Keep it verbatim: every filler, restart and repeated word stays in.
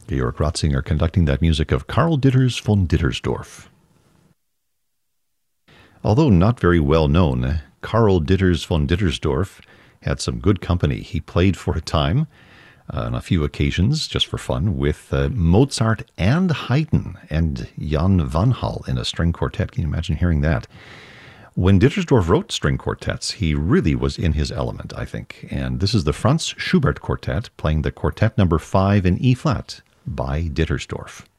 Georg Ratzinger conducting that music of Karl Ditters von Dittersdorf. Although not very well known, Karl Ditters von Dittersdorf had some good company. He played for a time, uh, on a few occasions, just for fun, with uh, Mozart and Haydn and Jan van Hal in a string quartet. Can you imagine hearing that? When Dittersdorf wrote string quartets, he really was in his element, I think. And this is the Franz Schubert Quartet playing the quartet number five in E-flat by Dittersdorf.